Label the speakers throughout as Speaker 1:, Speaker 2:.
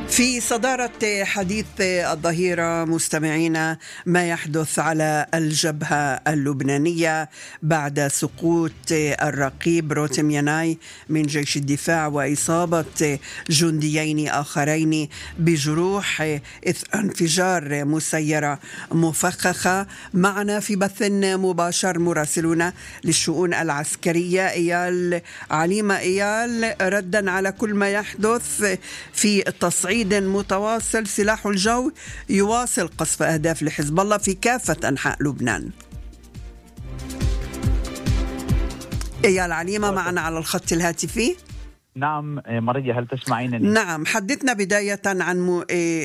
Speaker 1: في صدارة حديث الظهيرة مستمعينا ما يحدث على الجبهة اللبنانية بعد سقوط الرقيب روتم يناي من جيش الدفاع وإصابة جنديين آخرين بجروح إثر انفجار مسيرة مفخخة. معنا في بث مباشر مراسلنا للشؤون العسكرية إيال عليمة. إيال، ردا على كل ما يحدث في تصعيد متواصل، سلاح الجو يواصل قصف أهداف لحزب الله في كافة أنحاء لبنان. إيال عليمة معنا على الخط الهاتفي.
Speaker 2: نعم مرية، هل تسمعينني؟
Speaker 1: نعم، حدثنا بداية عن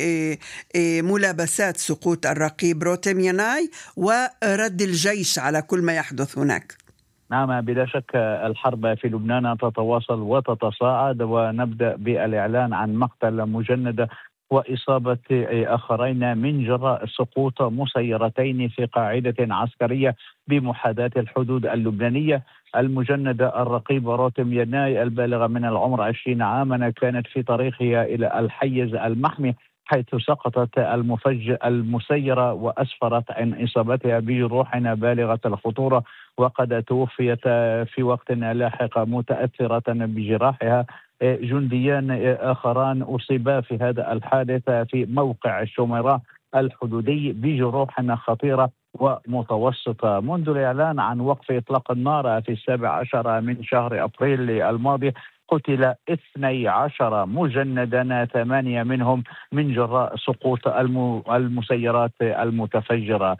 Speaker 1: ملابسات سقوط الرقيب روتم يناي ورد الجيش على كل ما يحدث هناك.
Speaker 2: نعم، بلا شك الحرب في لبنان تتواصل وتتصاعد، ونبدأ بالإعلان عن مقتل مجندة وإصابة آخرين من جراء سقوط مسيرتين في قاعدة عسكرية بمحاذاة الحدود اللبنانية. المجندة الرقيب روتم يناي البالغة من العمر 20 عاما كانت في طريقها إلى الحيز المحمي، حيث سقطت المسيرة وأسفرت عن إصابتها بجروح بالغة الخطورة، وقد توفيت في وقت لاحق متأثرة بجراحها. جنديان آخران أصيبا في هذا الحادث في موقع الشميراء الحدودي بجروح خطيرة ومتوسطة. منذ الإعلان عن وقف إطلاق النار في 17 من شهر أبريل الماضي قتل 12 مجندا، 8 منهم من جراء سقوط المسيرات المتفجرة.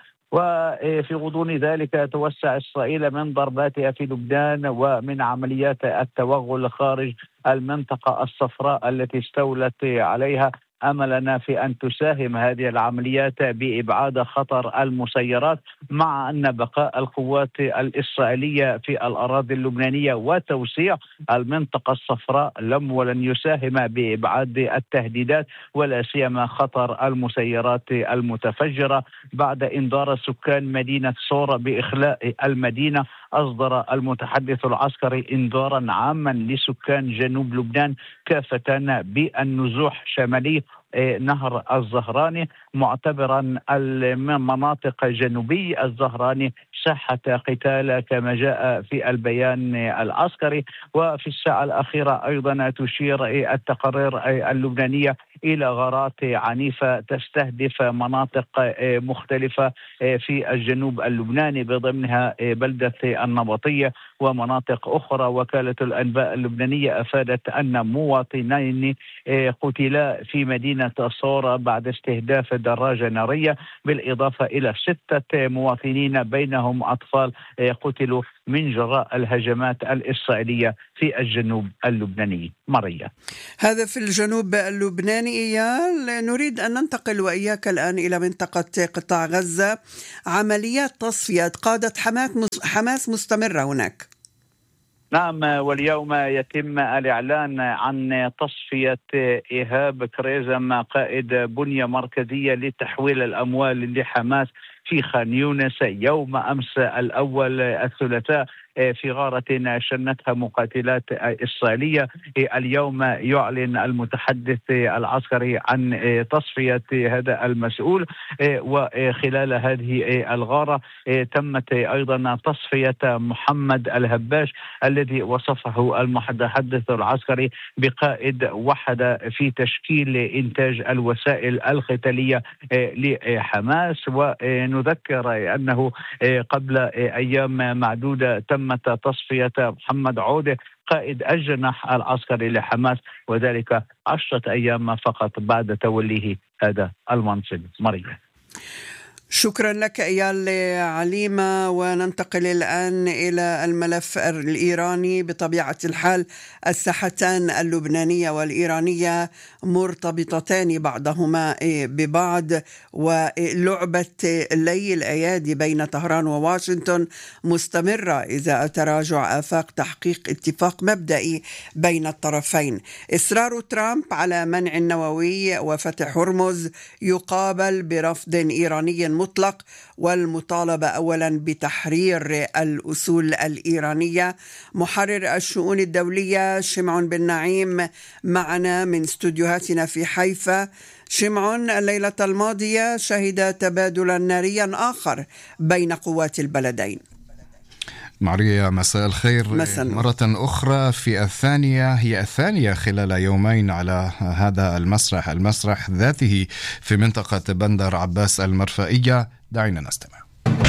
Speaker 2: وفي غضون ذلك توسع إسرائيل من ضرباتها في لبنان ومن عمليات التوغل خارج المنطقة الصفراء التي استولت عليها، أملنا في أن تساهم هذه العمليات بإبعاد خطر المسيرات، مع أن بقاء القوات الإسرائيلية في الأراضي اللبنانية وتوسيع المنطقة الصفراء لم ولن يساهم بإبعاد التهديدات ولا سيما خطر المسيرات المتفجرة. بعد إنذار سكان مدينة صورة بإخلاء المدينة، أصدر المتحدث العسكري إنذارا عاما لسكان جنوب لبنان كافة بالنزوح شمالي نهر الزهراني، معتبرا المناطق جنوبي الزهراني ساحة قتال كما جاء في البيان العسكري. وفي الساعة الأخيرة أيضا تشير التقارير اللبنانية إلى غارات عنيفة تستهدف مناطق مختلفة في الجنوب اللبناني، بضمنها بلدة النبطية ومناطق أخرى. وكالة الأنباء اللبنانية أفادت أن مواطنين قتلا في مدينة صورة بعد استهداف دراجة نارية، بالإضافة إلى 6 مواطنين بينهم أطفال قتلوا من جراء الهجمات الإسرائيلية في الجنوب اللبناني. مريا،
Speaker 1: هذا في الجنوب اللبناني. إيال، نريد أن ننتقل وإياك الآن إلى منطقة قطاع غزة. عمليات تصفية قادت حماس مستمرة هناك.
Speaker 2: نعم، واليوم يتم الإعلان عن تصفية إيهاب كريزم قائد بنية مركزية لتحويل الأموال لحماس في خان يونس يوم أمس الأول الثلاثاء في غارة شنتها مقاتلات إسرائيلية. اليوم يعلن المتحدث العسكري عن تصفية هذا المسؤول، وخلال هذه الغارة تمت أيضا تصفية محمد الهباش الذي وصفه المتحدث العسكري بقائد وحدة في تشكيل إنتاج الوسائل القتالية لحماس. ونذكر أنه قبل أيام معدودة تمت تصفية محمد عودة قائد الجناح العسكري لحماس، وذلك 10 أيام فقط بعد توليه هذا المنصب. مريم،
Speaker 1: شكرا لك إيال عليمة. وننتقل الآن إلى الملف الإيراني. بطبيعة الحال الساحتان اللبنانية والإيرانية مرتبطتان بعضهما ببعض، ولعبة الليل الأيادي بين طهران وواشنطن مستمرة إذا تراجع آفاق تحقيق اتفاق مبدئي بين الطرفين. إصرار ترامب على منع النووي وفتح هرمز يقابل برفض إيراني المطلق والمطالبة أولا بتحرير الأصول الإيرانية. محرر الشؤون الدولية شمعون بن نعيم معنا من استوديوهاتنا في حيفا. شمعون، الليلة الماضية شهد تبادلا ناريا آخر بين قوات البلدين.
Speaker 3: ماريا، مساء الخير. مرة أخرى هي الثانية خلال يومين على هذا المسرح ذاته في منطقة بندر عباس المرفئية. دعينا نستمع.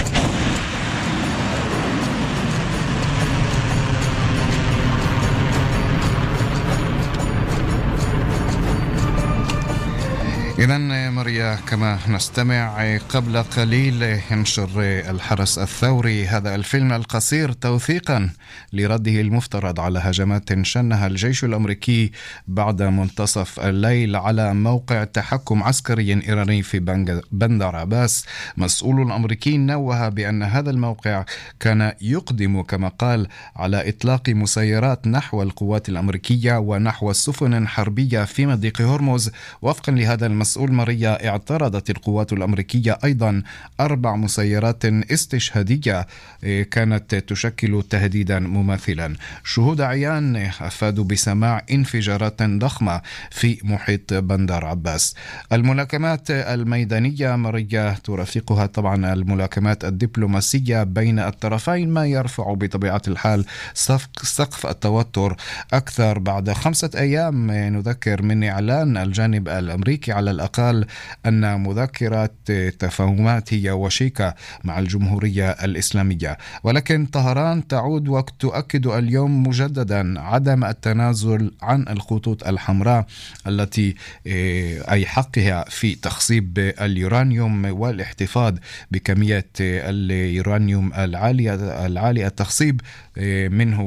Speaker 3: إذن ماريا، كما نستمع قبل قليل ينشر الحرس الثوري هذا الفيلم القصير توثيقا لرده المفترض على هجمات شنها الجيش الأمريكي بعد منتصف الليل على موقع تحكم عسكري إيراني في بندر عباس. مسؤول أمريكي نوه بأن هذا الموقع كان يقدم كما قال على إطلاق مسيرات نحو القوات الأمريكية ونحو السفن حربية في مضيق هرمز. وفقا لهذا المسؤول ماريا، اعترضت القوات الأمريكية أيضا 4 مسيرات استشهادية كانت تشكل تهديدا مماثلا. شهود عيان أفادوا بسماع انفجارات ضخمة في محيط بندر عباس. الملاكمات الميدانية ماريا ترافقها طبعا الملاكمات الدبلوماسية بين الطرفين، ما يرفع بطبيعة الحال سقف التوتر أكثر بعد 5 أيام نذكر من إعلان الجانب الأمريكي على الأقل أن مذكرات تفاهمات هي وشيكة مع الجمهورية الإسلامية. ولكن طهران تعود وتؤكد اليوم مجددا عدم التنازل عن الخطوط الحمراء التي أي حقها في تخصيب اليورانيوم والاحتفاظ بكمية اليورانيوم العالية التخصيب منه،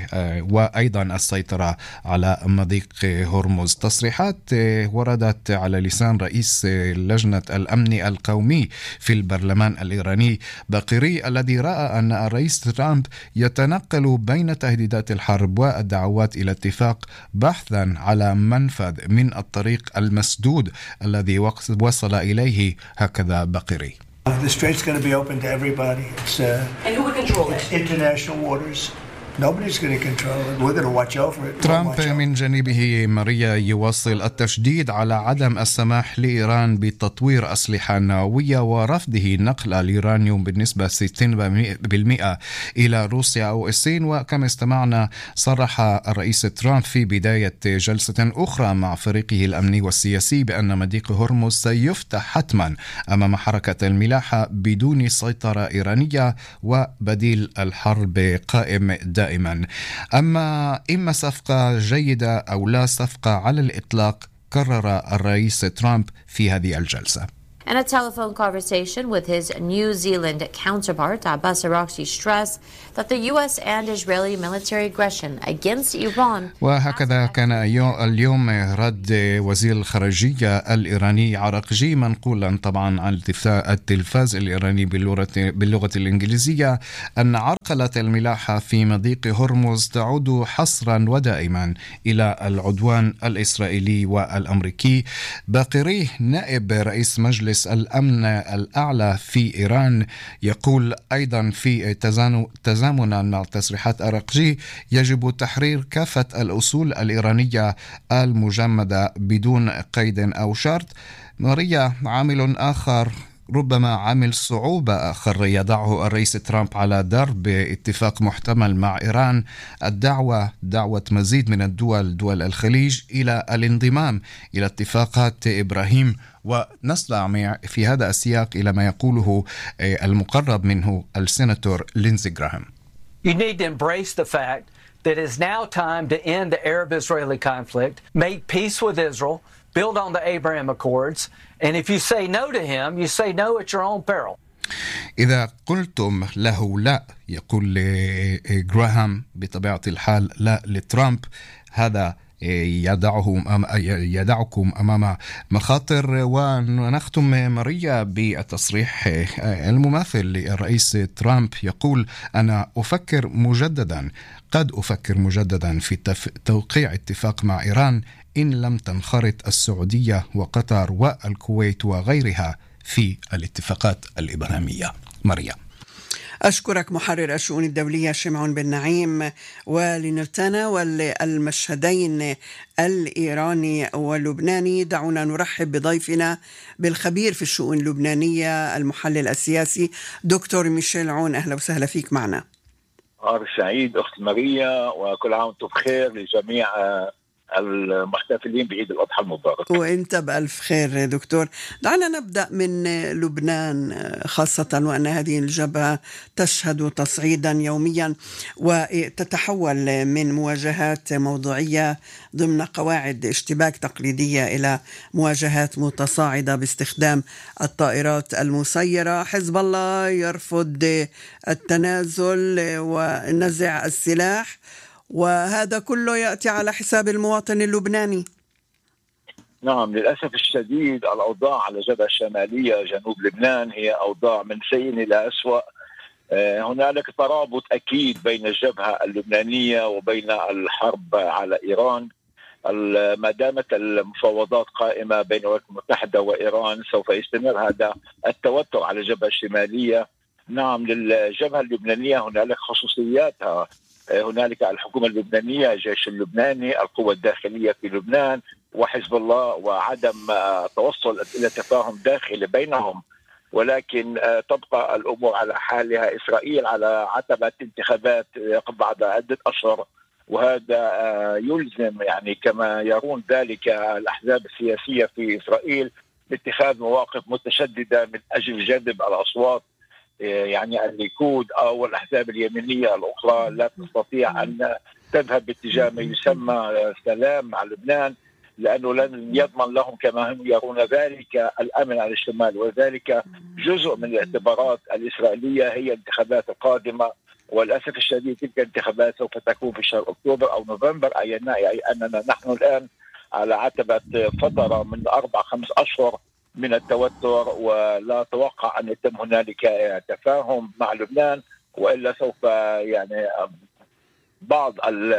Speaker 3: وأيضا السيطرة على مضيق هرمز. تصريحات وردت على لسان رئيس لجنة الأمن القومي في البرلمان الإيراني باقري، الذي رأى أن الرئيس ترامب يتنقل بين تهديدات الحرب والدعوات إلى اتفاق بحثا على منفذ من الطريق المسدود الذي وصل إليه. هكذا باقري.
Speaker 4: The strait's going to be open to everybody.
Speaker 5: And who would control it?
Speaker 4: International waters. Nobody's going to control it. We're going to watch over it.
Speaker 3: ترامب من جانبه ماريا يواصل التشديد على عدم السماح لإيران بتطوير أسلحة نووية ورفضه نقل اليورانيوم بالنسبة 60% إلى روسيا أو الصين. وكما استمعنا صرح الرئيس ترامب في بداية جلسة أخرى مع فريقه الأمني والسياسي بأن مضيق هرمز سيفتح حتما أمام حركة الملاحة بدون سيطرة إيرانية وبديل الحرب قائم دائما. إما صفقة جيدة أو لا صفقة على الإطلاق، قرر الرئيس ترامب في هذه الجلسة.
Speaker 6: In a telephone conversation with his New Zealand counterpart, Abbas Araghchi stressed that the U.S. and Israeli military aggression against Iran.
Speaker 3: وهكذا كان اليوم رد وزير الخارجية الإيراني عراقجي منقولا طبعا عن التلفاز الإيراني باللغة الإنجليزية أن عرقلة الملاحة في مضيق هرمز تعود حصرا ودائما إلى العدوان الإسرائيلي والأمريكي. باقري نائب رئيس مجلس الأمن الأعلى في إيران يقول أيضا في تزامنا مع تصريحات أراغجي يجب تحرير كافة الأصول الإيرانية المجمدة بدون قيد أو شرط. ماريا، عامل آخر ربما عامل صعوبة آخر يضعه الرئيس ترامب على درب اتفاق محتمل مع إيران دعوة مزيد من دول الخليج إلى الانضمام إلى اتفاقات إبراهيم. ونستمع في هذا السياق إلى ما يقوله المقرب منه السيناتور لينزي جراهام.
Speaker 7: You need to embrace the fact that it's now time to end the Arab-Israeli conflict, make peace with Israel, build on the Abraham Accords, and if you say no to him, you say no at your own peril.
Speaker 3: إذا قلتم له لا، يقول جراهام بطبيعة الحال لا لترامب، هذا يدعكم أمام مخاطر. ونختم ماريا بالتصريح المماثل للرئيس ترامب يقول أنا قد أفكر مجددا في توقيع اتفاق مع إيران إن لم تنخرط السعودية وقطر والكويت وغيرها في الاتفاقات الإبرامية. مريم.
Speaker 1: أشكرك محرر الشؤون الدولية شمعون بن نعيم. ولنتناول المشهدين الإيراني واللبناني دعونا نرحب بضيفنا بالخبير في الشؤون اللبنانية المحلل السياسي دكتور ميشيل عون. أهلا وسهلا فيك معنا.
Speaker 8: نهار سعيد أخت ماريا، وكل عام وانتم بخير لجميع المحتفلين بعيد الأضحى المبارك.
Speaker 1: وانت بألف خير دكتور. دعنا نبدأ من لبنان، خاصة وأن هذه الجبهة تشهد تصعيدا يوميا وتتحول من مواجهات موضوعية ضمن قواعد اشتباك تقليدية إلى مواجهات متصاعدة باستخدام الطائرات المسيرة. حزب الله يرفض التنازل ونزع السلاح، وهذا كله يأتي على حساب المواطن اللبناني.
Speaker 8: نعم، للأسف الشديد الأوضاع على الجبهة الشمالية جنوب لبنان هي أوضاع من سيء إلى أسوأ. هنالك ترابط أكيد بين الجبهة اللبنانية وبين الحرب على إيران. ما دامت المفاوضات قائمة بين الولايات المتحدة وإيران سوف يستمر هذا التوتر على الجبهة الشمالية. نعم، للجبهة اللبنانية هنالك خصوصياتها. هنالك الحكومة اللبنانية، الجيش اللبناني، القوى الداخلية في لبنان، وحزب الله، وعدم توصل إلى تفاهم داخلي بينهم. ولكن تبقى الأمور على حالها. إسرائيل على عتبة انتخابات بعد عدة أشهر، وهذا يلزم يعني كما يرون ذلك الأحزاب السياسية في إسرائيل باتخاذ مواقف متشددة من أجل جذب الأصوات. يعني الليكود أو الأحزاب اليمينية الأخرى لا تستطيع أن تذهب باتجاه ما يسمى سلام مع لبنان، لأنه لن يضمن لهم كما هم يرون ذلك الأمن على الشمال. وذلك جزء من الاعتبارات الإسرائيلية هي الانتخابات القادمة. وللأسف الشديد تلك الانتخابات سوف تكون في شهر أكتوبر أو نوفمبر، أي أننا نحن الآن على عتبة فترة من 4-5 أشهر من التوتر، ولا أتوقع أن يتم هنالك تفاهم مع لبنان، وإلا سوف يعني بعض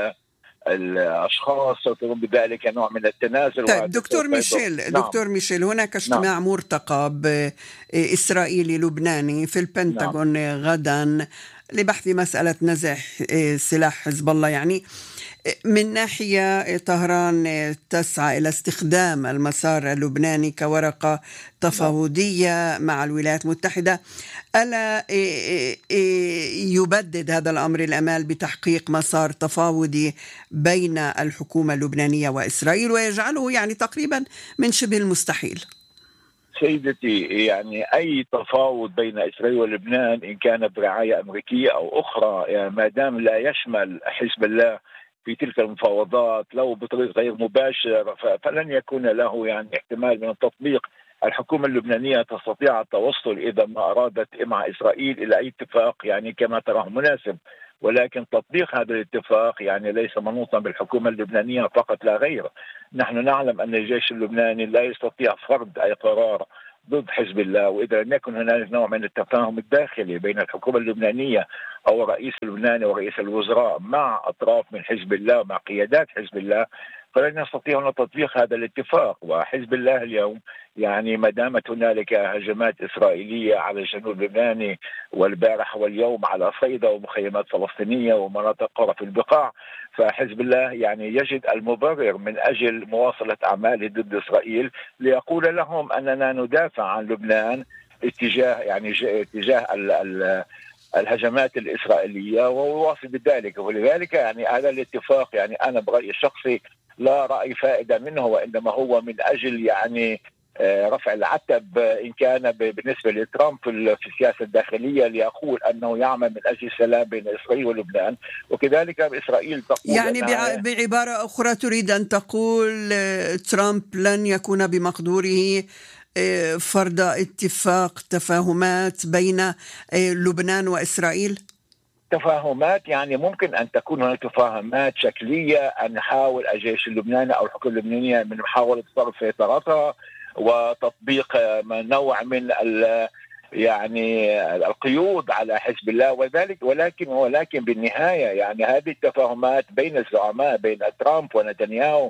Speaker 8: الأشخاص سوف يقوم بذلك نوع من التنازل.
Speaker 1: طيب دكتور ميشيل، نعم. دكتور ميشيل، هناك اجتماع مرتقب إسرائيلي لبناني في البنتاغون نعم. غدا لبحث مسألة نزع سلاح حزب الله. يعني من ناحية طهران تسعى إلى استخدام المسار اللبناني كورقة تفاوضية مع الولايات المتحدة. ألا يبدد هذا الأمر الأمال بتحقيق مسار تفاوضي بين الحكومة اللبنانية وإسرائيل ويجعله يعني تقريبا من شبه المستحيل؟
Speaker 8: سيدتي، يعني أي تفاوض بين إسرائيل ولبنان إن كان برعاية أمريكية أو أخرى، يعني ما دام لا يشمل حزب الله في تلك المفاوضات لو بطريق غير مباشر، فلن يكون له يعني احتمال من التطبيق. الحكومة اللبنانية تستطيع التوصل إذا ما أرادت مع إسرائيل إلى أي اتفاق يعني كما تراه مناسب، ولكن تطبيق هذا الاتفاق يعني ليس منوطا بالحكومة اللبنانية فقط لا غير. نحن نعلم أن الجيش اللبناني لا يستطيع فرض أي قرار ضد حزب الله، وإذا لم يكن هنالك نوع من التفاهم الداخلي بين الحكومة اللبنانية أو الرئيس اللبناني ورئيس الوزراء مع أطراف من حزب الله مع قيادات حزب الله، فلن يستطيعون تطبيق هذا الاتفاق. وحزب الله اليوم يعني ما دامت هنالك هجمات إسرائيلية على الجنوب اللبناني والبارح واليوم على صيدا ومخيمات فلسطينية ومناطق قرى في البقاع، فحزب الله يعني يجد المبرر من أجل مواصلة أعماله ضد إسرائيل ليقول لهم أننا ندافع عن لبنان اتجاه الهجمات الإسرائيلية، ويواصل بذلك. ولذلك يعني هذا الاتفاق يعني أنا برأيي الشخصي لا رأي فائدة منه، وإنما هو من أجل يعني رفع العتب إن كان بالنسبة لترامب في السياسة الداخلية ليقول أنه يعمل من أجل السلام بين إسرائيل ولبنان، وكذلك إسرائيل تقول
Speaker 1: يعني بعبارة أخرى تريد أن تقول ترامب لن يكون بمقدوره فرض اتفاق تفاهمات بين لبنان وإسرائيل؟
Speaker 8: تفاهمات يعني ممكن أن تكون هناك تفاهمات شكلية، أن يحاول الجيش اللبناني أو الحكومة اللبنانية من محاولة فرض سيطرتها وتطبيق نوع من يعني القيود على حزب الله وذلك، ولكن بالنهاية يعني هذه التفاهمات بين الزعماء بين ترامب ونتنياهو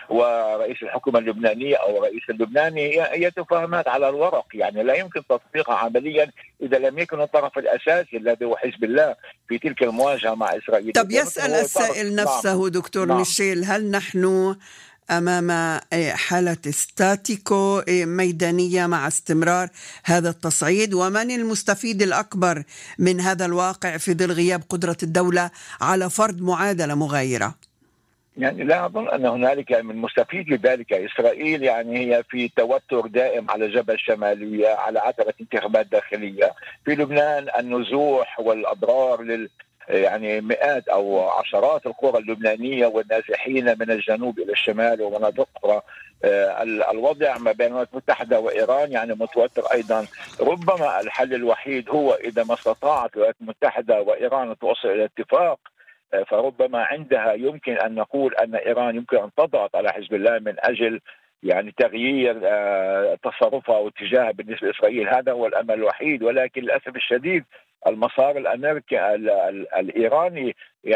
Speaker 8: ورئيس الحكومة اللبنانية أو الرئيس اللبناني هي تفاهمات على الورق، يعني لا يمكن تطبيقها عمليا إذا لم يكن الطرف الأساسي الذي هو حزب الله في تلك المواجهة مع إسرائيل.
Speaker 1: طب يسأل السائل نفسه دكتور ميشيل، هل نحن أمام حالة استاتيكو ميدانية مع استمرار هذا التصعيد؟ ومن المستفيد الأكبر من هذا الواقع في ظل غياب قدرة الدولة على فرض معادلة مغايرة؟
Speaker 8: يعني لا أظن أن هنالك من مستفيد لذلك. إسرائيل يعني هي في توتر دائم على الجبهة الشمالية، على عتبة انتخابات داخلية في لبنان. النزوح والأضرار يعني مئات أو عشرات القرى اللبنانية والنازحين من الجنوب إلى الشمال ومناطق أخرى. الوضع ما بين الولايات المتحدة وإيران يعني متوتر أيضا. ربما الحل الوحيد هو إذا ما استطاعت الولايات المتحدة وإيران توصل إلى اتفاق، فربما عندها يمكن أن نقول أن إيران يمكن أن تضغط على حزب الله من أجل يعني تغيير تصرفها واتجاهها بالنسبة لإسرائيل. هذا هو الأمل الوحيد. ولكن للأسف الشديد المسار الأمريكي الإيراني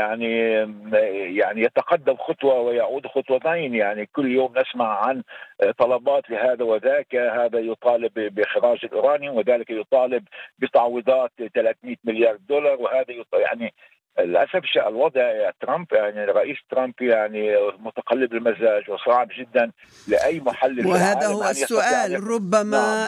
Speaker 8: يعني يتقدم خطوة ويعود خطوتين. يعني كل يوم نسمع عن طلبات لهذا وذاك. هذا يطالب بإخراج الأورانيوم وذلك يطالب بتعويضات 300 مليار دولار، وهذا يعني للأسف الوضع ترامب يعني رئيس ترامب يعني متقلب المزاج وصعب جدا لأي محلل.
Speaker 1: وهذا هو السؤال، ربما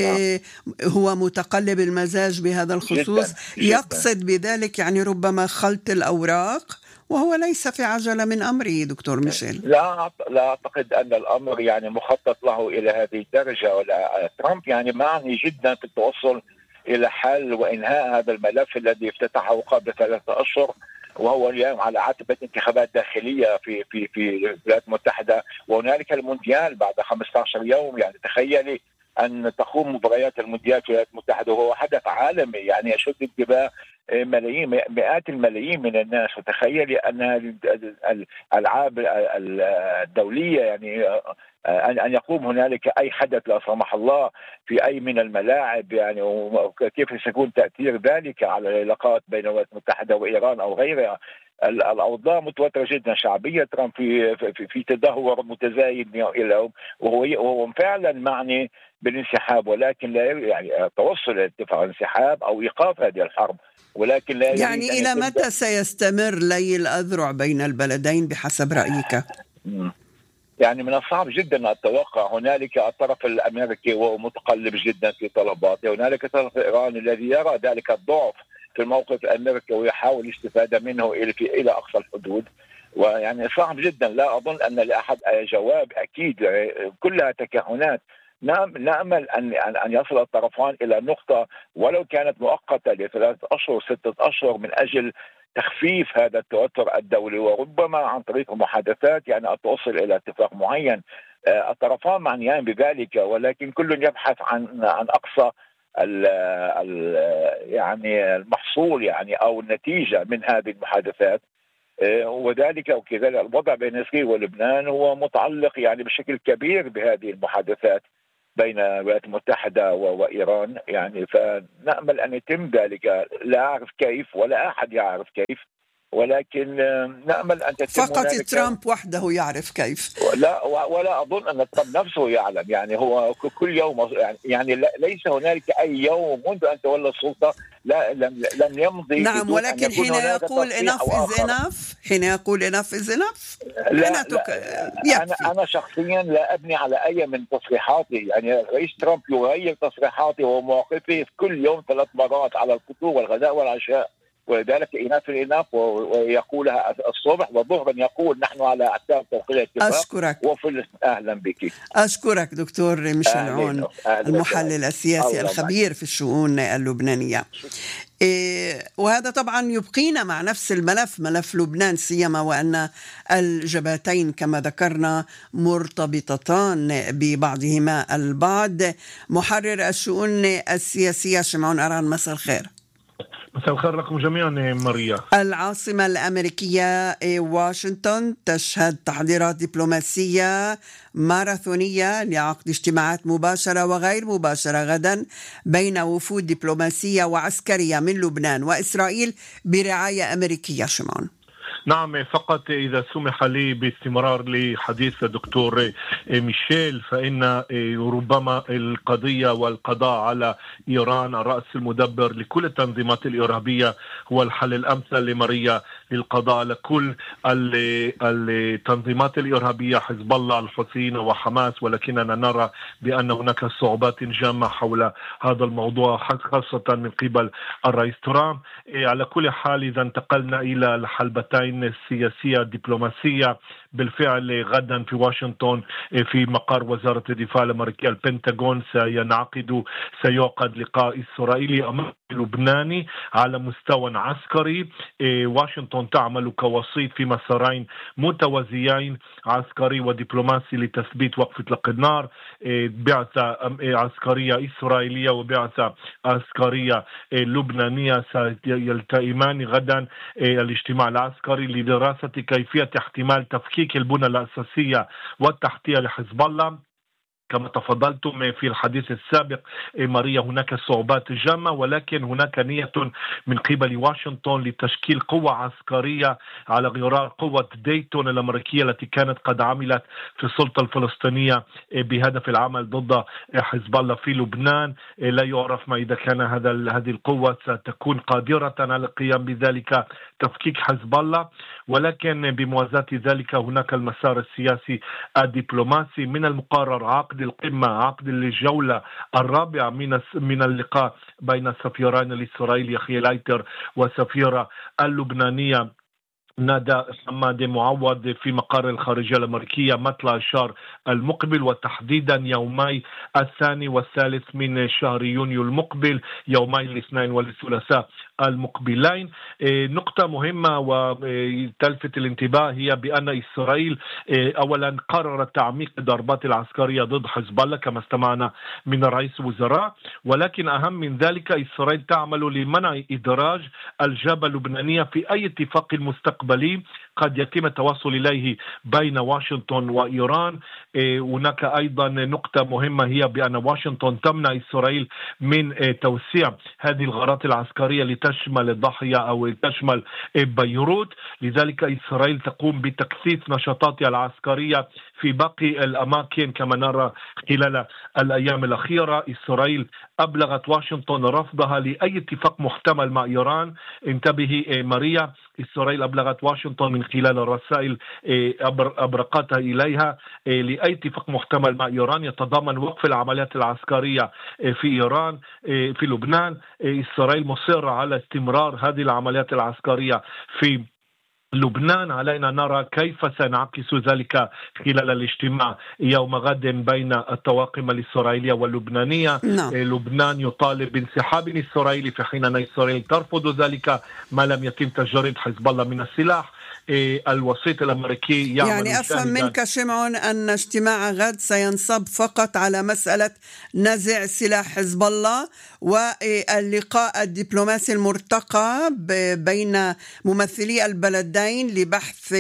Speaker 1: هو متقلب المزاج بهذا الخصوص جداً. يقصد بذلك يعني ربما خلط الأوراق، وهو ليس في عجلة من أمره دكتور ميشيل.
Speaker 8: لا أعتقد أن الأمر يعني مخطط له إلى هذه الدرجة. ولا ترامب يعني معني جدا في التوصل إلى حل وإنهاء هذا الملف الذي افتتحه قبل 3 أشهر، وهو اليوم على عتبة انتخابات داخلية في الولايات المتحدة، وهنالك المونديال بعد 15 يوم. يعني تخيلي أن تقوم مباريات المونديال في الولايات المتحدة وهو حدث عالمي يعني يشد انتباه ملايين مئات الملايين من الناس. وتخيلي أن الألعاب الدولية يعني أن يقوم هنالك أي حدث لا سمح الله في أي من الملاعب، يعني وكيف سيكون تأثير ذلك على العلاقات بين الولايات المتحدة وإيران أو غيرها. الأوضاع متوترة جدا. شعبية ترامب في تدهور متزايد اليوم، وهو فعلا معني بالانسحاب، ولكن لا يعني توصل إلى اتفاق انسحاب أو إيقاف هذه الحرب، ولكن لا
Speaker 1: يعني إلى متى سيستمر لي الأذرع بين البلدين بحسب رأيك؟
Speaker 8: يعني من الصعب جدا أن أتوقع. هنالك الطرف الأمريكي وهو متقلب جدا في طلباته، هنالك الطرف الإيراني الذي يرى ذلك الضعف في الموقف الأمريكي ويحاول الاستفادة منه إلى أقصى الحدود. ويعني صعب جدا. لا أظن أن لأحد جواب أكيد، كلها تكهنات. نأمل أن يصل الطرفان إلى نقطة ولو كانت مؤقتة ل3 أشهر 6 أشهر من أجل تخفيف هذا التوتر الدولي، وربما عن طريق المحادثات يعني توصل إلى اتفاق معين. الطرفان معنيان بذلك، ولكن كل يبحث عن أقصى يعني المحصول يعني أو النتيجة من هذه المحادثات. وذلك وكذلك الوضع بين إسرائيل ولبنان هو متعلق يعني بشكل كبير بهذه المحادثات بين الولايات المتحدة وإيران. يعني فنأمل أن يتم ذلك. لا أعرف كيف ولا أحد يعرف كيف، ولكن نأمل أن تتم.
Speaker 1: فقط ترامب وحده يعرف كيف.
Speaker 8: لا ولا أظن أن ترامب نفسه يعلم. يعني هو كل يوم يعني ليس هنالك أي يوم منذ أن تولى السلطة لم يمضي.
Speaker 1: نعم، ولكن حين يقول enough is enough، حين يقول enough is enough
Speaker 8: أنا شخصيا لا أبني على أي من تصريحاته. يعني رئيس ترامب يغير تصريحاته ومواقفه كل يوم 3 مرات على الفطور والغداء والعشاء، ولذلك إناف ويقولها الصبح وظهرا يقول نحن على أعتاب توقيع اتفاق.
Speaker 1: أشكرك.
Speaker 8: أهلا بك.
Speaker 1: أشكرك دكتور ميشيل عون، المحلل السياسي الخبير في الشؤون اللبنانية. وهذا طبعا يبقينا مع نفس الملف، ملف لبنان، سيما وأن الجبهتين كما ذكرنا مرتبطتان ببعضهما البعض. محرر الشؤون السياسية شمعون أران، مساء الخير.
Speaker 9: مساء الخير لكم جميعا ماريا.
Speaker 1: العاصمة الأمريكية واشنطن تشهد تحضيرات دبلوماسية ماراثونية لعقد اجتماعات مباشرة وغير مباشرة غدا بين وفود دبلوماسية وعسكرية من لبنان وإسرائيل برعاية أمريكية. شمعون.
Speaker 9: نعم، فقط إذا سمح لي باستمرار لحديث الدكتور ميشيل، فإن ربما القضية والقضاء على إيران الرأس المدبر لكل التنظيمات الإرهابية هو الحل الأمثل لماريا للقضاء على كل التنظيمات الإرهابية، حزب الله، الحوثيين وحماس. ولكننا نرى بأن هناك صعوبات جامة حول هذا الموضوع، خاصة من قبل الرئيس ترامب. على كل حال إذا انتقلنا إلى الحلبتين السياسية الدبلوماسية، بالفعل غدا في واشنطن في مقر وزارة الدفاع الأمريكية البنتاغون سيعقد لقاء إسرائيلي أمريكي لبناني على مستوى عسكري. واشنطن تعمل كوسيط في مسارين متوازيين، عسكري ودبلوماسي، لتثبيت وقف إطلاق النار. بعثة عسكرية إسرائيلية وبعثة عسكرية لبنانية سيلتئمان غدا الاجتماع العسكري لدراسة كيفية احتمال تفكيك البنى الأساسية والتحتية لحزب الله. كما تفضلتم في الحديث السابق ماريا، هناك صعوبات جامة، ولكن هناك نية من قبل واشنطن لتشكيل قوة عسكرية على غرار قوة ديتون الأمريكية التي كانت قد عملت في السلطة الفلسطينية بهدف العمل ضد حزب الله في لبنان. لا يعرف ما إذا كان هذه القوة ستكون قادرة على القيام بذلك تفكيك حزب الله، ولكن بموازاة ذلك هناك المسار السياسي الدبلوماسي. من المقرر عقد القمة، عقد الجولة الرابعة من اللقاء بين السفيرين الإسرائيلي أخي لايتر والسفيرة اللبنانية نادى حماد معوض في مقر الخارجية الأمريكية مطلع الشهر المقبل، وتحديدا يومي 2 و3 من شهر يونيو المقبل، يومي الاثنين والثلاثاء المقبلين. نقطة مهمة وتلفت الانتباه هي بأن إسرائيل أولا قررت تعميق الضربات العسكرية ضد حزب الله كما استمعنا من رئيس الوزراء، ولكن أهم من ذلك إسرائيل تعمل لمنع إدراج الجبهة اللبنانية في أي اتفاق مستقبلي قد يتم التوصل إليه بين واشنطن وإيران. هناك أيضا نقطة مهمة هي بأن واشنطن تمنع إسرائيل من توسيع هذه الغارات العسكرية لتشمل الضاحية أو تشمل بيروت. لذلك إسرائيل تقوم بتكثيف نشاطاتها العسكرية في باقي الأماكن كما نرى خلال الأيام الأخيرة. إسرائيل أبلغت واشنطن رفضها لأي اتفاق محتمل مع إيران. انتبهي ماريا، إسرائيل أبلغت واشنطن من خلال الرسائل أبرقتها إليها لأي اتفاق محتمل مع إيران يتضمن وقف العمليات العسكرية في إيران في لبنان. إسرائيل مصرة على استمرار هذه العمليات العسكرية في لبنان. علينا نرى كيف سينعكس ذلك خلال الاجتماع يوم غد بين الطواقم الإسرائيلية واللبنانية. لبنان يطالب بانسحاب إسرائيلي في حين أن إسرائيل ترفض ذلك ما لم يتم تجريد حزب الله من السلاح. الوسيط الأمريكي
Speaker 1: يعني أفهم منك شمعون أن اجتماع غد سينصب فقط على مسألة نزع سلاح حزب الله واللقاء الدبلوماسي المرتقى بين ممثلي البلدين لبحث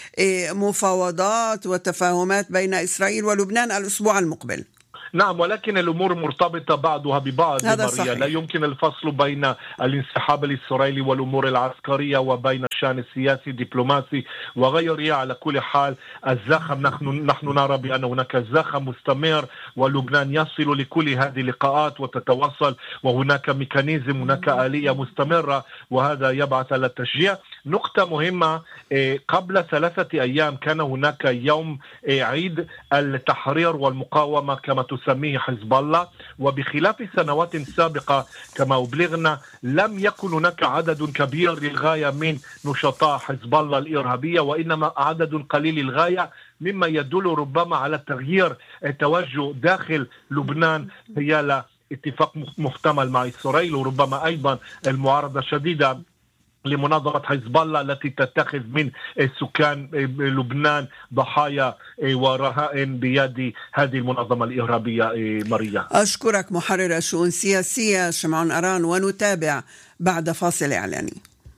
Speaker 1: مفاوضات وتفاهمات بين إسرائيل ولبنان الأسبوع المقبل.
Speaker 9: نعم، ولكن الأمور مرتبطة بعضها ببعض ماريا. لا يمكن الفصل بين الانسحاب الإسرائيلي والأمور العسكرية وبين الشأن السياسي الدبلوماسي وغيره. على كل حال الزخم نحن نرى بأن هناك زخم مستمر، ولبنان يصل لكل هذه اللقاءات وتتواصل، وهناك ميكانيزم، هناك آلية مستمرة، وهذا يبعث على التشجيع. نقطة مهمة، قبل 3 أيام كان هناك يوم عيد التحرير والمقاومة كما تسميه حزب الله، وبخلاف سنوات سابقة كما أبلغنا لم يكن هناك عدد كبير للغاية من نشطاء حزب الله الإرهابية، وإنما عدد قليل للغاية، مما يدل ربما على تغيير التوجه داخل لبنان حيال اتفاق محتمل مع إسرائيل، وربما أيضا المعارضة شديدة لمنظمة حزب الله التي تتخذ من سكان لبنان ضحايا ورهائن بيد هذه المنظمة الإرهابية. ماريا،
Speaker 1: أشكرك محرر الشؤون السياسية شمعون أران، ونتابع بعد فاصل إعلاني.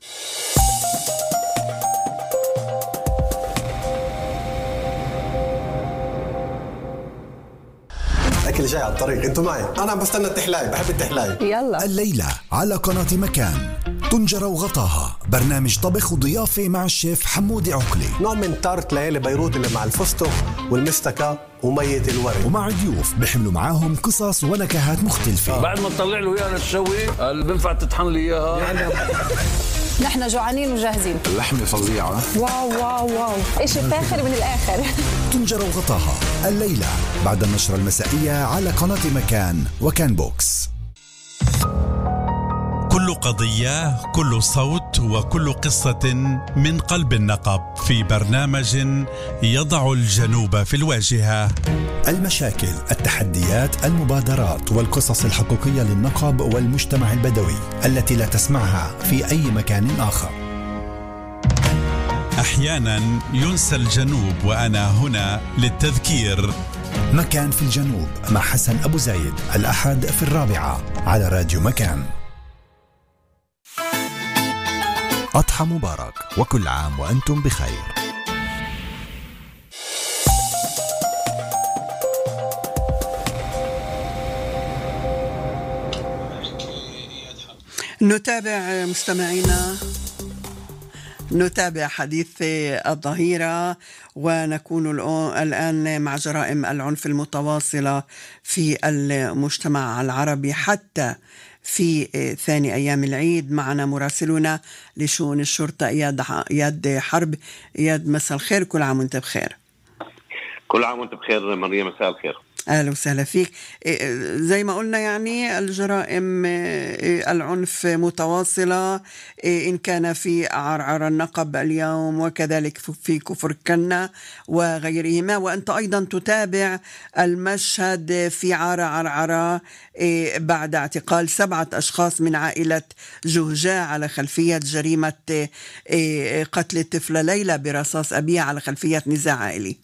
Speaker 10: الأكل جاي على الطريق، انتوا معي، أنا عم بستنى التحلاية، بحب التحلاية.
Speaker 11: يلا
Speaker 12: الليلة على قناة مكان
Speaker 10: طنجرة وغطاها، برنامج طبخ وضيافة مع الشيف حمودي عقلي.
Speaker 11: نوع من طارت ليالي بيروت اللي مع الفستق والمستكة ومية الورد،
Speaker 10: ومع ضيوف بيحملوا معاهم قصص ونكهات مختلفة.
Speaker 12: بعد ما تطلع له اياها للشوي اللي بنفع تطحن لي اياها.
Speaker 13: نحن جوعانين وجاهزين.
Speaker 10: اللحمة فظيعة.
Speaker 13: واو واو واو، إشي فاخر من الآخر.
Speaker 10: طنجرة وغطاها الليلة بعد النشرة المسائية على قناة مكان وكان بوكس.
Speaker 14: كل قضية، كل صوت، وكل قصة من قلب النقب في برنامج يضع الجنوب في الواجهة.
Speaker 10: المشاكل، التحديات، المبادرات والقصص الحقيقية للنقب والمجتمع البدوي التي لا تسمعها في أي مكان آخر.
Speaker 14: أحيانا ينسى الجنوب وأنا هنا للتذكير.
Speaker 10: مكان في الجنوب مع حسن أبو زايد، الأحد في 4 على راديو مكان. أضحى مبارك وكل عام وأنتم بخير.
Speaker 1: نتابع مستمعينا، نتابع حديث الظهيرة ونكون الآن مع جرائم العنف المتواصلة في المجتمع العربي حتى في ثاني أيام العيد. معنا مراسلنا لشؤون الشرطة إياد حرب. إياد، مساء الخير، كل عام وانت بخير.
Speaker 15: كل عام وانت بخير مريم، مساء الخير.
Speaker 1: أهلا وسهلا فيك. زي ما قلنا يعني الجرائم العنف متواصلة، إن كان في عرعر النقب اليوم وكذلك في كفر كنا وغيرهما، وأنت أيضا تتابع المشهد في عرعر بعد اعتقال 7 أشخاص من عائلة جهجاء على خلفية جريمة قتل الطفلة ليلى برصاص أبيها على خلفية نزاع عائلي.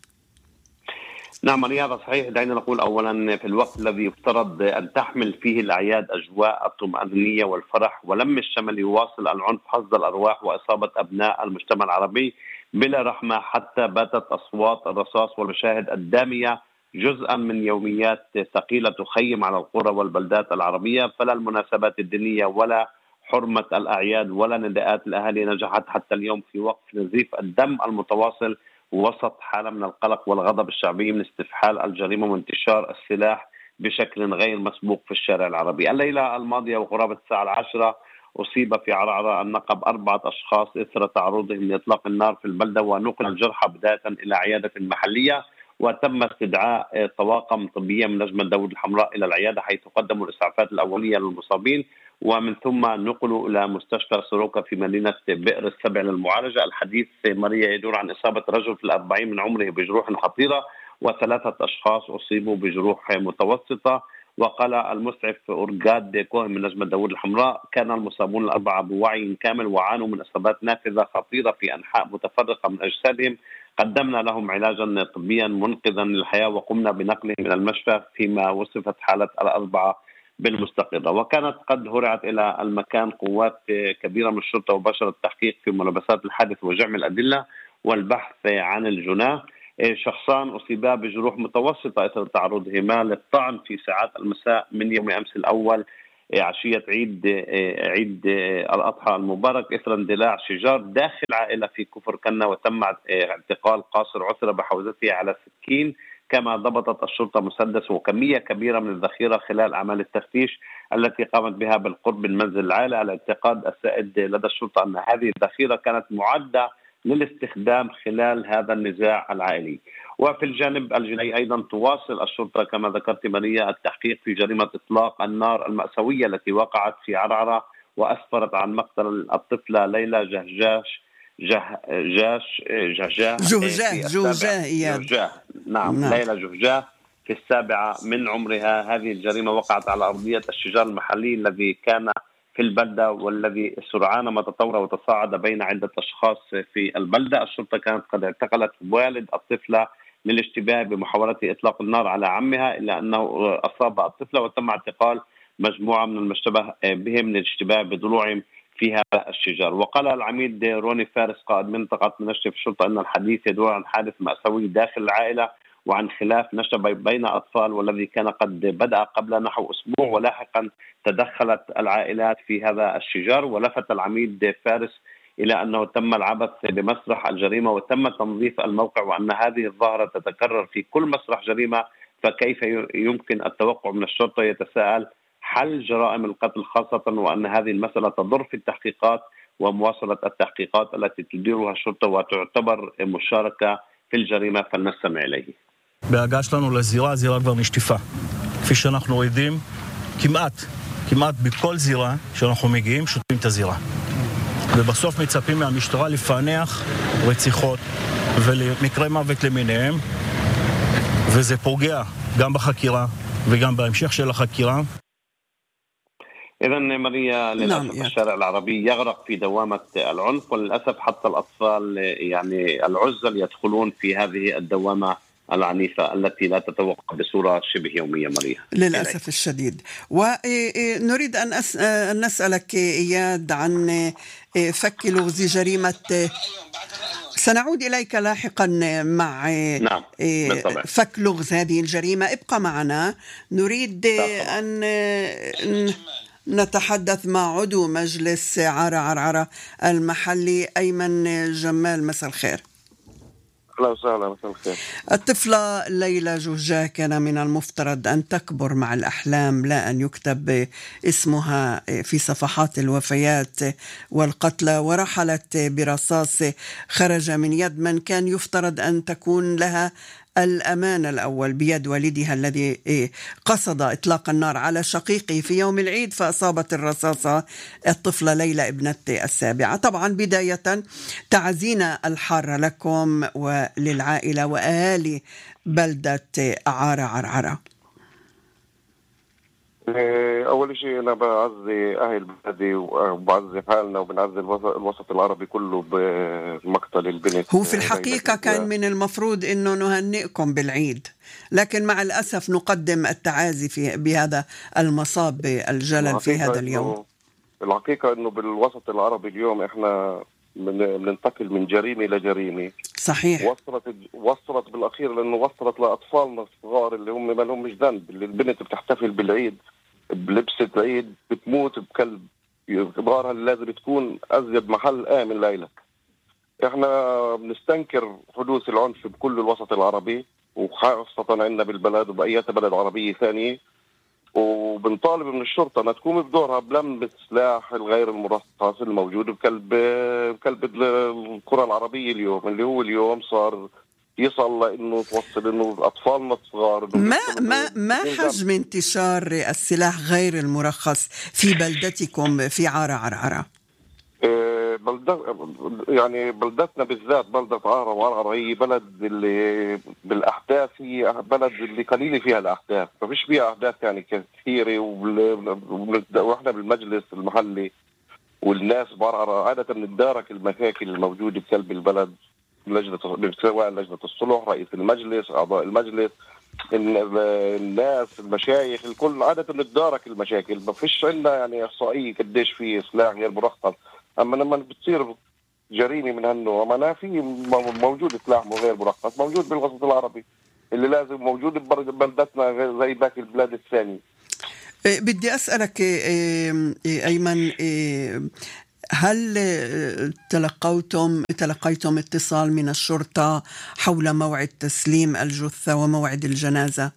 Speaker 15: نعم مريم، هذا صحيح. دعينا نقول أولا في الوقت الذي يفترض أن تحمل فيه الأعياد أجواء الطمأنينية والفرح ولم الشمل، يواصل العنف حصد الأرواح وإصابة أبناء المجتمع العربي بلا رحمة، حتى باتت أصوات الرصاص والمشاهد الدامية جزءا من يوميات ثقيلة تخيم على القرى والبلدات العربية. فلا المناسبات الدينية ولا حرمة الأعياد ولا نداءات الأهالي نجحت حتى اليوم في وقف نزيف الدم المتواصل وسط حالة من القلق والغضب الشعبي من استفحال الجريمة وانتشار السلاح بشكل غير مسبوق في الشارع العربي. الليلة الماضية وقرابة الساعة 10 أصيب في عرعر النقب 4 أشخاص إثر تعرضهم لإطلاق النار في البلدة، ونقل الجرحى بداية إلى عيادة محلية، وتم استدعاء طواقم طبية من لجنة داود الحمراء إلى العيادة حيث قدموا الإسعافات الأولية للمصابين، ومن ثم نقلوا إلى مستشفى سروكا في مدينة بئر السبع للمعالجة. الحديث مريا يدور عن إصابة رجل في 40 من عمره بجروح خطيرة، و3 أشخاص أصيبوا بجروح متوسطة. وقال المسعف أورجاد كوهن من لجنة داود الحمراء كان المصابون ال4 بوعي كامل وعانوا من إصابات نافذة خطيرة في أنحاء متفرقة من أجسادهم. قدمنا لهم علاجا طبيا منقذا للحياة وقمنا بنقلهم إلى المشفى، فيما وصفت حالة ال4 بالمستقرة. وكانت قد هرعت إلى المكان قوات كبيرة من الشرطة وبشر التحقيق في ملابسات الحادث وجمع الأدلة والبحث عن الجناه. شخصان أصيبا بجروح متوسطة إثر تعرضهما للطعن في ساعات المساء من يوم أمس الأول عشية عيد الأضحى المبارك إثر اندلاع شجار داخل عائلة في كفر كنا، وتم اعتقال قاصر عثر بحوزته على سكين. كما ضبطت الشرطة مسدس وكمية كبيرة من الذخيرة خلال أعمال التفتيش التي قامت بها بالقرب من منزل العائلة. على اعتقاد السائد لدى الشرطة أن هذه الذخيرة كانت معدة للاستخدام خلال هذا النزاع العائلي. وفي الجانب الجنائي أيضا تواصل الشرطة كما ذكرت ماريا التحقيق في جريمة إطلاق النار المأساوية التي وقعت في عرعرة وأسفرت عن مقتل الطفلة ليلى جهجاه. نعم. ليلى جهجاه في 7 من عمرها. هذه الجريمة وقعت على أرضية الشجار المحلي الذي كان في البلدة والذي سرعان ما تطور وتصاعد بين عدة أشخاص في البلدة. الشرطة كانت قد اعتقلت والد الطفلة للاشتباه بمحاولة إطلاق النار على عمها، إلا أنه أصاب الطفلة، وتم اعتقال مجموعة من المشتبه بهم للاشتباه بضلوعهم في هذا الشجار. وقال العميد روني فارس قائد منطقة منشف الشرطة أن الحديث يدور عن حادث مأساوي داخل العائلة، وعن خلاف نشأ بين أطفال والذي كان قد بدأ قبل نحو أسبوع، ولاحقا تدخلت العائلات في هذا الشجار. ولفت العميد فارس إلى أنه تم العبث بمسرح الجريمة وتم تنظيف الموقع، وأن هذه الظاهرة تتكرر في كل مسرح جريمة، فكيف يمكن التوقع من الشرطة؟ يتساءل حل جرائم القتل خاصة وأن هذه المسألة تضر في التحقيقات ومواصلة التحقيقات التي تديرها الشرطة وتعتبر مشاركة في الجريمة. فلنستمع إليه.
Speaker 16: בהגעה שלנו לזירה, הזירה כבר נשטפה. כפי שאנחנו עדים, כמעט בכל זירה שאנחנו מגיעים, שוטפים את הזירה. ובסוף מצפים מהמשטרה לפענח רציחות ומקרי מוות למיניהם, וזה פוגע גם בחקירה וגם בהמשך של החקירה.
Speaker 15: إذن ماريا للأسف الشارع العربي يغرق في دوامة العنف، وللأسف حتى الأطفال يعني العزل يدخلون في هذه الدوامة العنيفة التي لا تتوقف بصورة شبه يومية. ماريا
Speaker 1: للأسف الشديد. ونريد أن نسألك إياد عن فك لغز جريمة. سنعود إليك لاحقا مع فك لغز هذه الجريمة. ابقى معنا. نريد أن نتحدث مع عضو مجلس عارة عرعرة المحلي أيمن جمال. مساء الخير.
Speaker 17: أهلا وسهلا. مساء الخير.
Speaker 1: الطفلة ليلى جوجا كان من المفترض أن تكبر مع الأحلام، لا أن يكتب اسمها في صفحات الوفيات والقتلى، ورحلت برصاص خرج من يد من كان يفترض أن تكون لها الأمان الأول بيد والدها الذي قصد إطلاق النار على شقيقه في يوم العيد، فأصابت الرصاصة الطفلة ليلى ابنة 7. طبعا بداية تعزينا الحارة لكم وللعائلة وأهالي بلدة عارة عرعرة.
Speaker 17: أول شيء أنا بعزي أهل بلدي وبعزي حالنا وبنعزي الوسط العربي كله بمقتل البنت.
Speaker 1: هو في الحقيقة كان من المفروض أنه نهنئكم بالعيد، لكن مع الأسف نقدم التعازي بهذا المصاب الجلل في هذا اليوم.
Speaker 17: الحقيقة أنه بالوسط العربي اليوم إحنا بننتقل من جريمة لجريمة.
Speaker 1: صحيح.
Speaker 17: وصلت بالأخير لأنه وصلت لأطفالنا الصغار اللي هم ما لهم مش ذنب، اللي البنت بتحتفل بالعيد بلبسة العيد بتموت بكلب إبغارها اللي لازم تكون أزيد محل آمن ليلك. إحنا بنستنكر حدوث العنف بكل الوسط العربي وخاصة عندنا بالبلد وبأي بلد عربية ثانية، وبنطالب من الشرطة أنها تقوم بدورها بلم السلاح الغير المرخص الموجود بكلب الكرة العربية اليوم، اللي هو اليوم صار يصل لأنه توصل إنه أطفالنا الصغار.
Speaker 1: ما حجم انتشار السلاح غير المرخص في بلدتكم في عارة عرعرة؟
Speaker 17: يعني بلدتنا بالذات بلدة عارة وعرعرة هي بلد اللي بالأحداث هي بلد اللي قليلة فيها الأحداث، ففيش فيها أحداث يعني كثيرة. وإحنا بالمجلس المحلي والناس بعرعرة عادة نتدارك المشاكل الموجودة بقلب البلد، سواء لجنة الصلح، رئيس المجلس، أعضاء المجلس، الناس، المشايخ، الكل عادة نتدارك المشاكل. ما فيش عندنا يعني إحصائية قديش في سلاح غير مرخص. أما لما بتصير جريمة من هالنوع ما في موجود سلاح غير مرخص موجود بالوسط العربي اللي لازم موجود ببلدتنا زي باقي البلاد الثانية.
Speaker 1: بدي أسألك أيمن، هل تلقيتم اتصال من الشرطة حول موعد تسليم الجثة وموعد الجنازة؟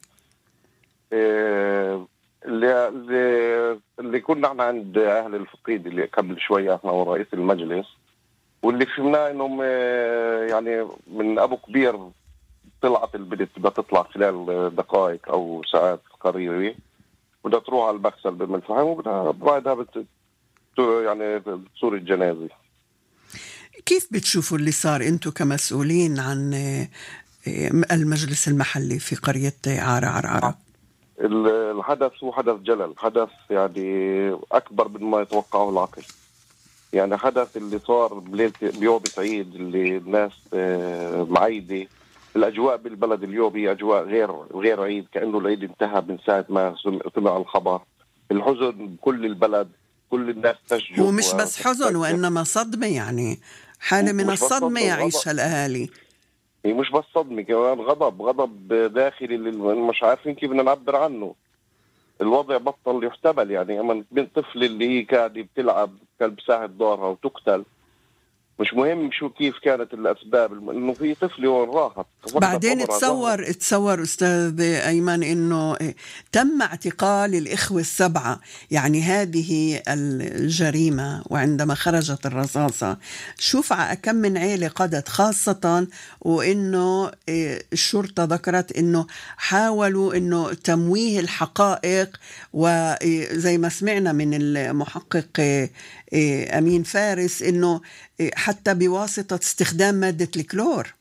Speaker 17: اللي كنا احنا عند أهل الفقيد اللي قبل شوية احنا ورئيس المجلس، واللي فهمناه انهم يعني من أبو كبير طلعت البنت بدها تطلع خلال دقائق أو ساعات قريبة، بدها تروح على المغسل بالملفحم وبدها بعدها يعني تصور الجنازة.
Speaker 1: كيف بتشوفوا اللي صار انتم كمسؤولين عن المجلس المحلي في قرية عارة عرعرة؟
Speaker 17: الحدث هو حدث جلل، حدث يعني أكبر مما يتوقعه العقل. يعني حدث اللي صار بيوم عيد اللي الناس معيدة. الأجواء بالبلد اليوم هي أجواء غير عيد، كأنه العيد انتهى من ساعة ما سمع الخبر. الحزن كل البلد، كل الناس تشجع.
Speaker 1: هو مش بس حزن وإنما صدمة، يعني حالة من الصدمة يعيشها الأهالي.
Speaker 17: هي مش بس صدمة، كمان غضب داخلي اللي مش عارفين كيف بدنا نعبر عنه. الوضع بطل يحتمل، يعني اما بنت طفل اللي هي قاعدة بتلعب كلب ساعد دارها وتقتل، مش مهم شو كيف كانت الأسباب، إنه في طفل راحت.
Speaker 1: بعدين تصور أستاذ أيمن إنه تم اعتقال الإخوة السبعة، يعني هذه الجريمة. وعندما خرجت الرصاصة شوف كم من عيلة قضت، خاصة وإنه الشرطة ذكرت إنه حاولوا إنه تمويه الحقائق، وزي ما سمعنا من المحقق أمين فارس إنه حتى بواسطة استخدام مادة الكلور.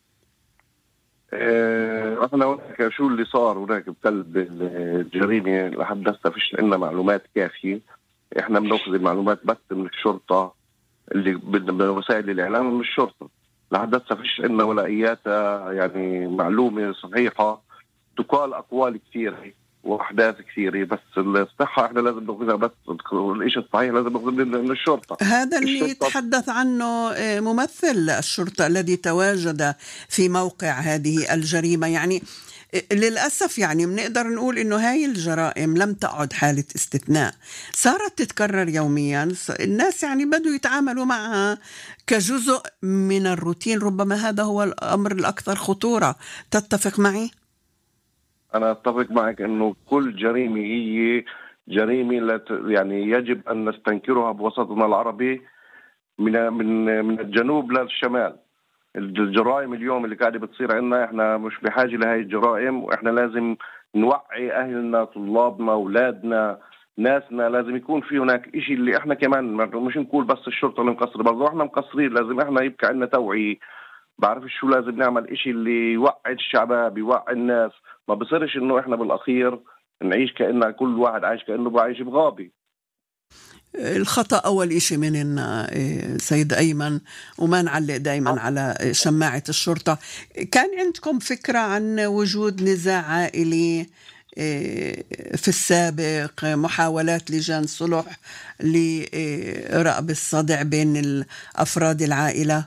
Speaker 17: احنا هناك شو اللي صار هناك بقلب الجريمة لحد هسه فيش عندنا معلومات كافية. احنا بناخذ المعلومات بس من الشرطة اللي بوسائل الإعلام، من الشرطة. لحد هسه فيش عندنا ولا اياتها يعني معلومة صحيحة. تقال أقوال كثيرة واحداث كثيره، بس الصحه احنا لازم ناخذها، بس الشيء الصحيح لازم ناخذه من الشرطه.
Speaker 1: هذا اللي يتحدث عنه ممثل الشرطه الذي تواجد في موقع هذه الجريمه. يعني للاسف يعني بنقدر نقول انه هاي الجرائم لم تعد حاله استثناء، صارت تتكرر يوميا. الناس يعني بدوا يتعاملوا معها كجزء من الروتين. ربما هذا هو الامر الاكثر خطوره. تتفق معي؟
Speaker 17: أنا أتفق معك إنه كل جريمة هي جريمة يعني يجب أن نستنكرها بوسطنا العربي من الجنوب للشمال. الجرائم اليوم اللي قاعدة بتصير عندنا إحنا مش بحاجة لهي الجرائم، وإحنا لازم نوعي أهلنا، طلابنا، أولادنا، ناسنا. لازم يكون في هناك إشي اللي إحنا كمان مش نقول بس الشرطة اللي مقصرة، برضو إحنا مقصرين. لازم إحنا يبقى عندنا توعية. بعرف شو لازم نعمل، إشي اللي يوعي الشعب، يوعي الناس. ما بصيرش إنه إحنا بالأخير نعيش كأننا كل واحد عايش كأنه بعيش بغابة.
Speaker 1: الخطأ أول إشي مننا سيد أيمن، وما نعلق دايما على شماعة الشرطة. كان عندكم فكرة عن وجود نزاع عائلي في السابق، محاولات لجان صلح لرأب الصدع بين أفراد العائلة؟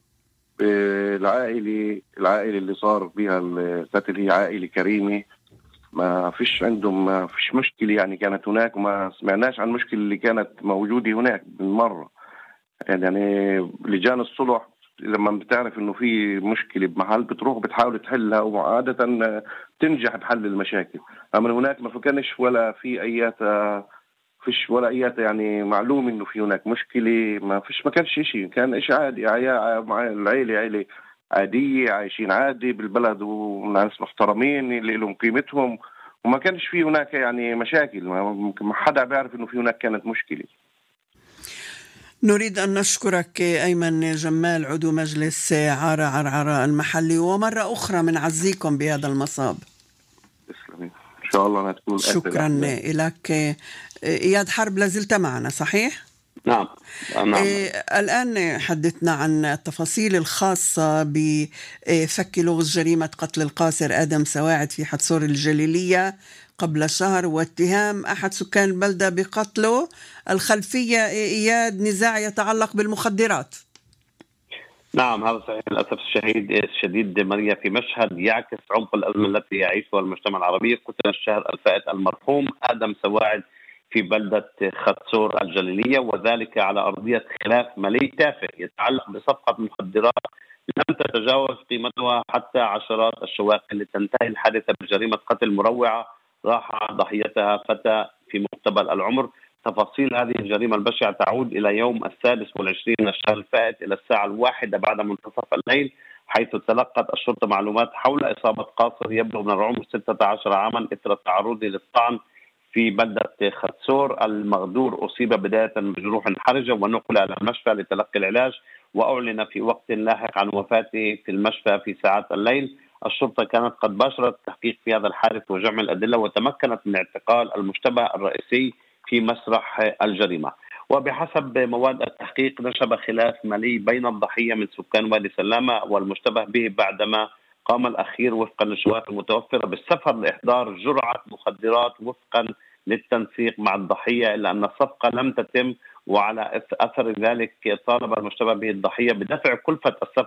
Speaker 17: العائلة اللي صار بها القتل هي عائلة كريمة، ما فيش عندهم ما فيش مشكلة يعني كانت هناك، وما سمعناش عن مشكلة اللي كانت موجودة هناك بالمرة. يعني لجان الصلح لما بتعرف انه في مشكلة بمحل بتروح بتحاول تحلها، وعادة تنجح بحل المشاكل. اما هناك ما فكانش ولا في فيش ولا ايات يعني معلوم انه في هناك مشكله. ما كانش شيء، كان شيء عادي. العائله عائله عاديه، عايشين عادي بالبلد، وناس محترمين اللي لهم قيمتهم، وما كانش في هناك يعني مشاكل. ما حدا بيعرف انه في هناك كانت مشكله.
Speaker 1: نريد أن نشكرك أيمن جمال، عضو مجلس عارة عرعرة المحلي، ومرة أخرى من عزيكم بهذا المصاب.
Speaker 17: تسلمي، إن شاء الله هتكون.
Speaker 1: شكرا لك. إياد حرب لازلت معنا صحيح؟
Speaker 15: نعم.
Speaker 1: الآن حدثنا عن التفاصيل الخاصة بفك لغز جريمة قتل القاصر آدم سواعد في حتصور الجليلية قبل شهر، واتهام أحد سكان البلدة بقتله. الخلفية إياد نزاع يتعلق بالمخدرات.
Speaker 15: نعم هذا صحيح للأسف الشديد ماريا، في مشهد يعكس عمق الأزمة التي يعيشها المجتمع العربي. قتل الشهر الفائت المرحوم آدم سواعد في بلدة ختصور الجليلية، وذلك على أرضية خلاف مالي تافه يتعلق بصفقة مخدرات لم تتجاوز قيمتها حتى عشرات الشواقل، لتنتهي الحادثة بجريمة قتل مروعة راح ضحيتها فتى في مقتبل العمر. تفاصيل هذه الجريمة البشعة تعود إلى يوم 26 من الشهر الفائت إلى الساعة 1 بعد منتصف الليل، حيث تلقت الشرطة معلومات حول إصابة قاصر يبلغ من العمر 16 عاما إثر تعرضه للطعن في بلدة ختصور. المغدور أصيب بداية بجروح حرجة ونقل إلى المشفى لتلقي العلاج، وأعلن في وقت لاحق عن وفاته في المشفى في ساعات الليل. الشرطة كانت قد باشرت التحقيق في هذا الحادث وجمع الأدلة، وتمكنت من اعتقال المشتبه الرئيسي في مسرح الجريمة. وبحسب مواد التحقيق نشب خلاف مالي بين الضحية من سكان وادي سلامة والمشتبه به بعدما قام الأخير وفقا للشواهد المتوفرة بالسفر لإحضار جرعة مخدرات وفقا للتنسيق مع الضحية، إلا أن الصفقة لم تتم. وعلى أثر ذلك طالب المشتبه به الضحية بدفع كلفة السفر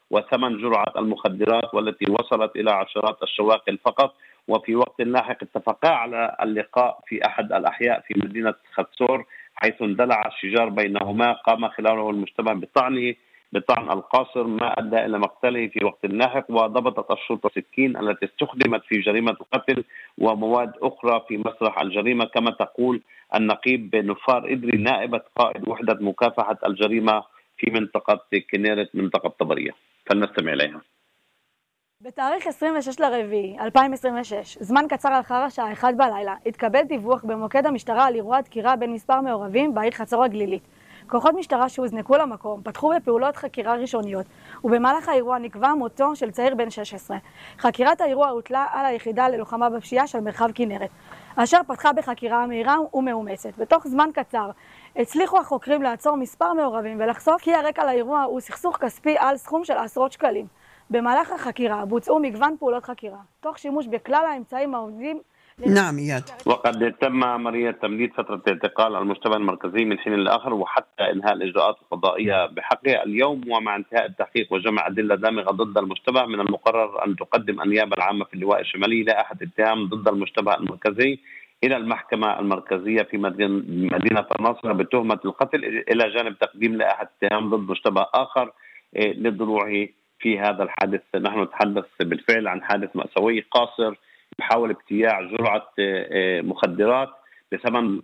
Speaker 15: وثمن جرعة المخدرات والتي وصلت إلى عشرات الشواكل فقط. وفي وقت لاحق اتفقا على اللقاء في أحد الأحياء في مدينة خرطوم، حيث اندلع الشجار بينهما، قام خلاله المشتبه بطعن القاصر ما أدى إلى مقتله في وقت لاحق. وضبطت الشرطة السكين التي استخدمت في جريمة القتل ومواد أخرى في مسرح الجريمة، كما تقول النقيب نفار إدري نائبة قائد وحدة مكافحة الجريمة في منطقة كنيرة منطقة طبرية. فلنستمع إليها.
Speaker 18: בתאריך 26/4/2026, זמן קצר לאחר השעה 1 בלילה, התקבל דיווח במוקד המשטרה על אירוע דקירה בין מספר מעורבים בעיר חצור הגלילית. כוחות משטרה שהוזנקו למקום פתחו בפעולות חקירה ראשוניות, ובמהלך האירוע נקבע מותו של צעיר בן 16. חקירת האירוע הוטלה על היחידה ללוחמה בפשיעה של מרחב כנרת, אשר פתחה בחקירה מהירה ומאומצת. בתוך זמן קצר הצליחו החוקרים לעצור מספר מעורבים ולחשוף כי הרקע לאירוע הוא סכסוך כספי על סכום של עשרות שקלים. במהלך החקירה בוצעו מגוון פעולות חקירה, תוך שימוש בכלל האמצעים העומדים.
Speaker 1: نعم إياد.
Speaker 15: وقد تم عملية تمديد فترة اعتقال المشتبه المركزي من حين لآخر وحتى إنهاء الإجراءات القضائية بحقه اليوم. ومع انتهاء التحقيق وجمع أدلة دامغة ضد المشتبه، من المقرر أن تقدم النيابة العامة في اللواء الشمالي لائحة اتهام ضد المشتبه المركزي إلى المحكمة المركزية في مدينة الناصرة بتهمة القتل، إلى جانب تقديم لائحة اتهام ضد مشتبه آخر لضلوعه في هذا الحادث. نحن نتحدث بالفعل عن حادث مأساوي. قاصر يحاول ابتياع جرعة مخدرات بثمن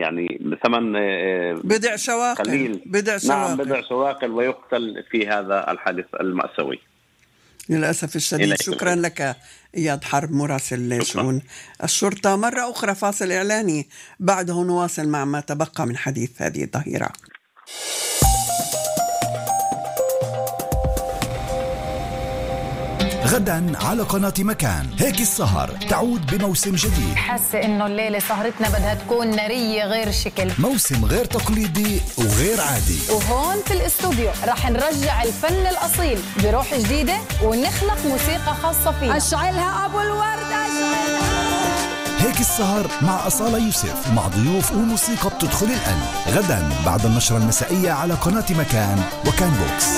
Speaker 1: بضع شواقل
Speaker 15: قليل. نعم، بضع شواقل، ويقتل في هذا الحادث المأساوي
Speaker 1: للأسف الشديد. شكرا لك إياد حرب، مراسل شؤون الشرطة. مرة أخرى فاصل إعلاني، بعده نواصل مع ما تبقى من حديث هذه الظهيرة.
Speaker 10: غدا على قناة مكان هيك السهر تعود بموسم جديد.
Speaker 13: حاسة إنه الليلة سهرتنا بدها تكون نارية غير شكل،
Speaker 10: موسم غير تقليدي وغير عادي.
Speaker 13: وهون في الاستوديو رح نرجع الفن الأصيل بروح جديدة ونخلق موسيقى خاصة فينا. أشعلها أبو الورد، أشعلها.
Speaker 10: هيك السهر مع أصالة يوسف، مع ضيوف وموسيقى بتدخل القلب، غدا بعد النشرة المسائية على قناة مكان وكان بوكس.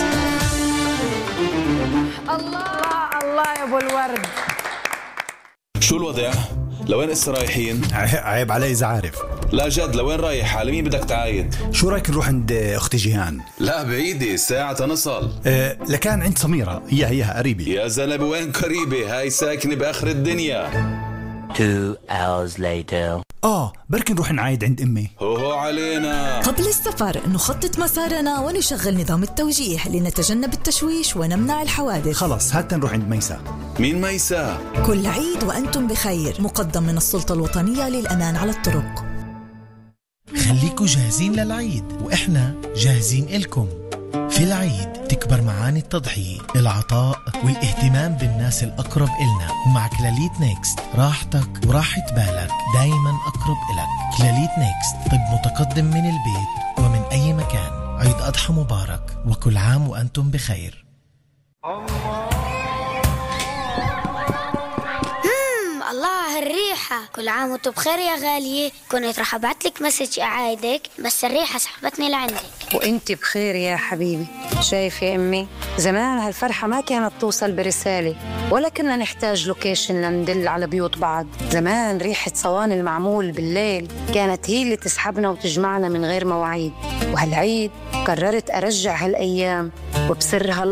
Speaker 13: الله يا ابو الورد.
Speaker 12: شو الوضع؟ لوين هسه رايحين؟
Speaker 10: عيب علي إذا عارف.
Speaker 12: لا جد، لوين رايح؟ على مين بدك تعايد؟
Speaker 10: شو رايك نروح عند أختي جيهان؟
Speaker 12: لا بعيدة، ساعة نصل.
Speaker 10: لكان عند سميرة، إياها قريبة.
Speaker 12: يا زلمة وين قريبة؟ هاي ساكنة بآخر الدنيا.
Speaker 19: 2 hours later.
Speaker 10: بركي نروح نعايد عند أمي.
Speaker 12: هو علينا.
Speaker 20: قبل السفر نخطط مسارنا ونشغل نظام التوجيه لنتجنب التشويش ونمنع الحوادث.
Speaker 10: خلص هات نروح عند ميسا.
Speaker 12: مين ميسا؟
Speaker 20: كل عيد وأنتم بخير، مقدم من السلطة الوطنية للأمان على الطرق.
Speaker 21: خليكوا جاهزين للعيد وإحنا جاهزين إلكم. في العيد تكبر معاني التضحية، العطاء والاهتمام بالناس الأقرب إلنا، ومع كلاليت نيكست راحتك وراحة بالك دايما أقرب إلك. كلاليت نيكست، طب متقدم من البيت ومن أي مكان. عيد أضحى مبارك وكل عام وأنتم بخير.
Speaker 22: الله هالريحة، كل عام وانتم بخير يا غالية. كنت رح ابعتلك مسج اعايدك بس الريحة سحبتني لعندك.
Speaker 23: وانت بخير يا حبيبي. شايف يا امي، زمان هالفرحة ما كانت توصل برسالة ولا كنا نحتاج لوكيشن لندل على بيوت بعض. زمان ريحة صواني المعمول بالليل كانت هي اللي تسحبنا وتجمعنا من غير مواعيد. وهالعيد قررت ارجع هالايام وبسرها